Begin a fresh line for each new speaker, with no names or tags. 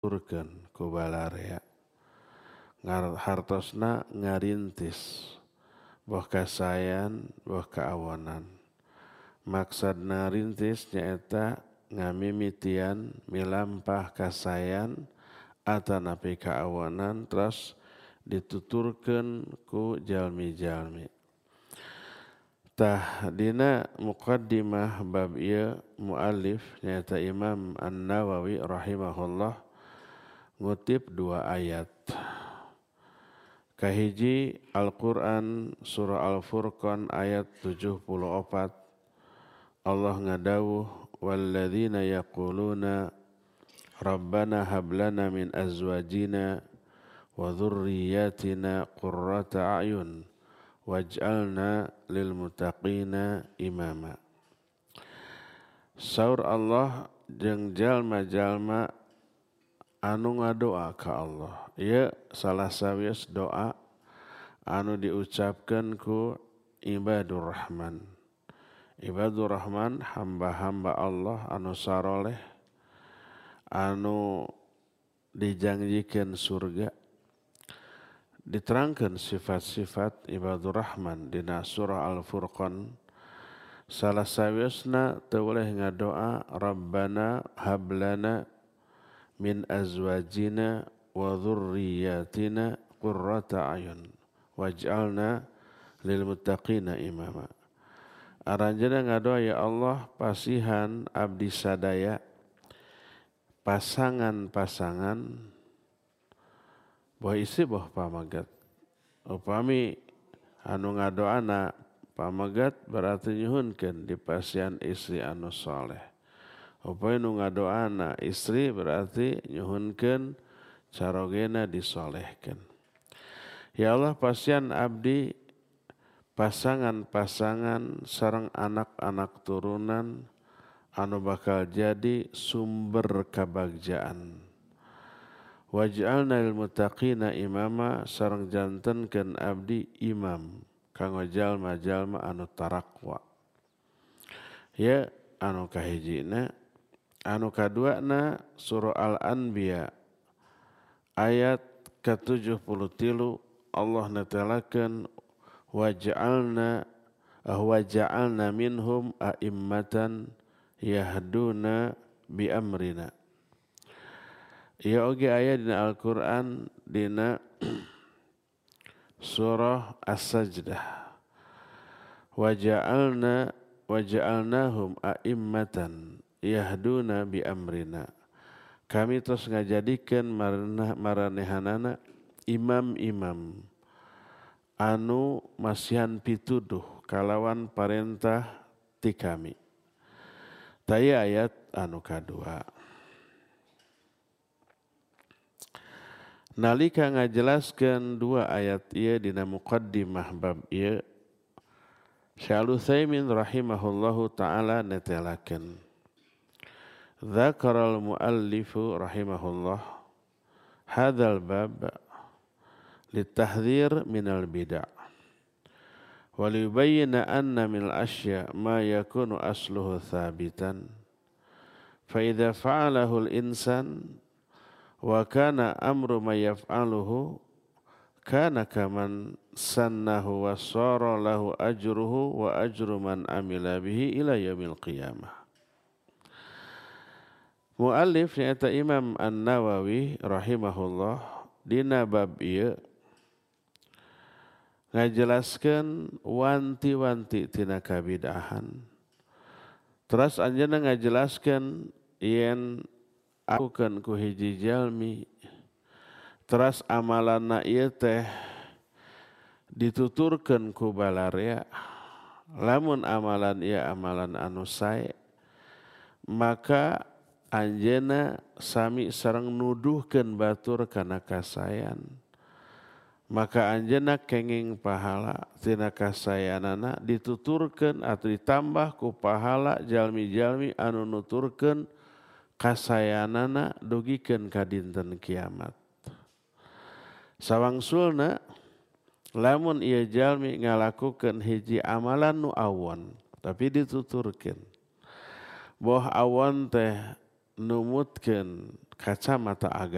turkeun ku balarea hartosna ngarintis boh kasayan boh kaawonan. Maksudna rintis nyaeta ngamimitian milampah kasayan atanapi kaawonan terus dituturkeun ku jalmi-jalmi. Tah dina muqaddimah bab ieu muallif nyaeta Imam An-Nawawi rahimahullah ngutip 2 ayat. Kahiji Al-Qur'an surah Al-Furqan ayat 74 Allah ngadawuh walladzina yaquluna rabbana hab lana min azwajina wa dhurriyyatina qurrata a'yun waj'alna lil muttaqina imama. Saur Allah jeung jalma-jalma anu ngadoa ka Allah. Ieu salah sawios doa anu diucapkeun ku ibadur rahman. Ibadur rahman hamba-hamba Allah anu saroleh anu dijanjikeun surga. Diterangkeun sifat-sifat ibadur rahman dina surah Al-Furqan. Salah sawiosna teu boleh ngadoa rabbana hablana min azwajina wa dhurriyyatina qurrata a'yun waj'alna lil muttaqina imama. Aranjeunna ngadoa ya Allah pasihan abdi sadaya pasangan-pasangan boh istri boh pamagat. Upami anu ngadoana pamagat berarti nyuhunkeun dipasihan istri anu saleh. Upaya nu ngadoana istri berarti nyuhunkeun carogena disolehkeun. Ya Allah pasian abdi pasangan-pasangan sareng anak-anak turunan anu bakal jadi sumber kabagjaan. Waj'alna lil muttaqina imama sareng jantenkeun abdi imam kanggo jalma-jalma anu tarakwa. Ya anu kahijina. Anu kaduana surah Al-Anbiya ayat ke-73 Allah netelakeun waja'alna minhum a'immatan yahduna bi amrina. Ieu oge aya dina Al-Qur'an dina surah As-Sajdah. Waja'alnahum a'immatan yahduna bi amrina. Kami terus ngajadikeun maranehanana imam-imam anu masihan pituduh kalawan parentah ti kami. Taya ayat anu kadua. Nalika ngajelaskeun 2 ayat ieu dina muqaddimah bab ieu Syekh Al-Utsaimin rahimahullahu taala netelakeun Dzakaral muallifu rahimahullah hadzal bab litahdzir minal bid'ah wa liyubayyana anna minal asya ma yakunu asluhu thabitan fa idza fa'alahu al-insan wa kana amru ma yaf'aluhu kana kaman sannahu wa sara lahu ajruhu wa ajru man amila bihi ila yaumil qiyamah. Muallif nyaeta Imam An-Nawawi rahimahullah dina bab ieu ngajelaskeun wanti-wanti tina kabid'ahan. Terus anjeunna ngajelaskeun yen akukeun ku hiji jalmi terus amalanna ieu teh dituturkeun ku balarea. Lamun amalan ieu amalan anu sae maka anjeunna sami sareng nuduhkeun batur kana kasayan. Maka anjeunna kenging pahala tina kasayanana dituturkeun atau ditambah ku pahala jalmi-jalmi anu nuturkeun kasayanana dugikeun ka dinten kiamat. Sawangsulna lamun ieu jalmi ngalakukeun hiji amalan nu awon tapi dituturkeun boh awon teh numutkeun kacamata agama